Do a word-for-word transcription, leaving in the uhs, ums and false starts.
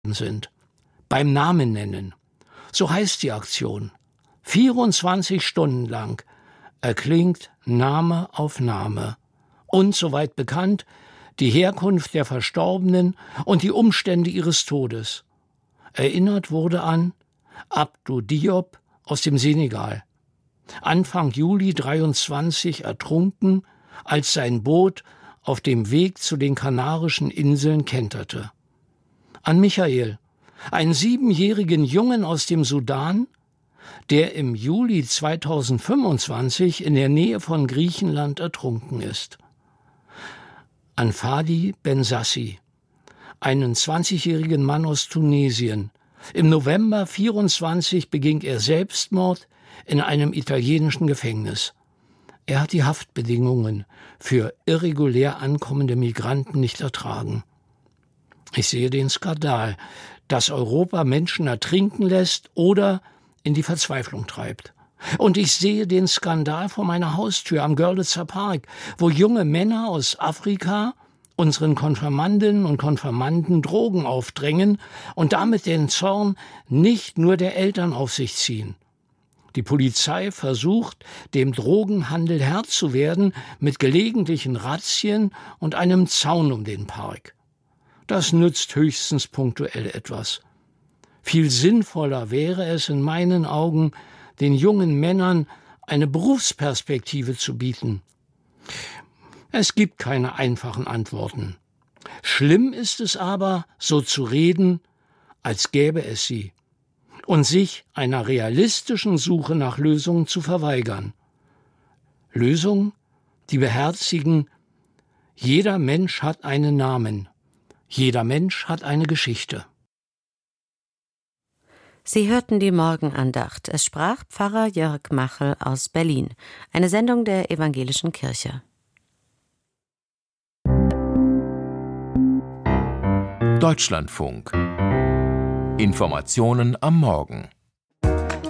sind. Beim Namen nennen. So heißt die Aktion. vierundzwanzig Stunden lang erklingt Name auf Name. Und, soweit bekannt, die Herkunft der Verstorbenen und die Umstände ihres Todes. Erinnert wurde an Abdou Diop aus dem Senegal. Anfang Juli dreiundzwanzig ertrunken, als sein Boot auf dem Weg zu den Kanarischen Inseln kenterte. An Michael, einen siebenjährigen Jungen aus dem Sudan, der im Juli zweitausendfünfundzwanzig in der Nähe von Griechenland ertrunken ist. An Fadi Bensassi, einen zwanzigjährigen Mann aus Tunesien. Im November vierundzwanzig beging er Selbstmord in einem italienischen Gefängnis. Er hat die Haftbedingungen für irregulär ankommende Migranten nicht ertragen. Ich sehe den Skandal, dass Europa Menschen ertrinken lässt oder in die Verzweiflung treibt. Und ich sehe den Skandal vor meiner Haustür am Görlitzer Park, wo junge Männer aus Afrika unseren Konfirmandinnen und Konfirmanden Drogen aufdrängen und damit den Zorn nicht nur der Eltern auf sich ziehen. Die Polizei versucht, dem Drogenhandel Herr zu werden mit gelegentlichen Razzien und einem Zaun um den Park. Das nützt höchstens punktuell etwas. Viel sinnvoller wäre es in meinen Augen, den jungen Männern eine Berufsperspektive zu bieten. Es gibt keine einfachen Antworten. Schlimm ist es aber, so zu reden, als gäbe es sie, und sich einer realistischen Suche nach Lösungen zu verweigern. Lösungen, die beherzigen, jeder Mensch hat einen Namen, jeder Mensch hat eine Geschichte. Sie hörten die Morgenandacht. Es sprach Pfarrer Jörg Machel aus Berlin. Eine Sendung der Evangelischen Kirche. Deutschlandfunk. Informationen am Morgen.